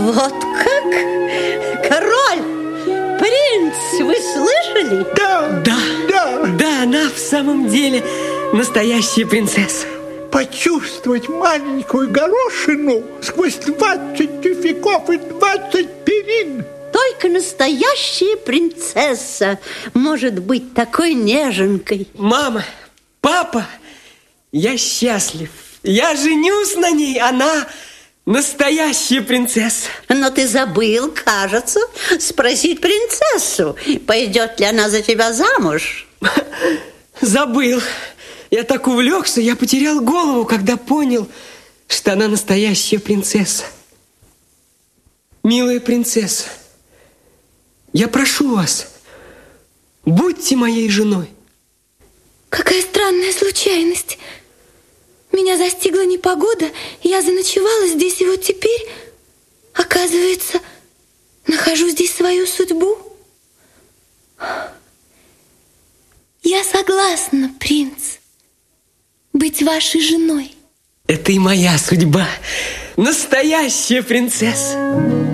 Вот как? Король! Принц, вы слышали? Да, она в самом деле настоящая принцесса. Почувствовать маленькую горошину сквозь 20 тюфяков и 20 перин. Только настоящая принцесса может быть такой неженкой. Мама, папа, я счастлив. Я женюсь на ней, она настоящая принцесса. Но ты забыл, кажется, спросить принцессу, пойдет ли она за тебя замуж. Забыл. Я так увлекся, я потерял голову, когда понял, что она настоящая принцесса. Милая принцесса, я прошу вас, будьте моей женой. Какая странная случайность. Меня застигла непогода, я заночевала здесь, и вот теперь, оказывается, нахожу здесь свою судьбу. Я согласна, принц, быть вашей женой. Это и моя судьба. Настоящая принцесса.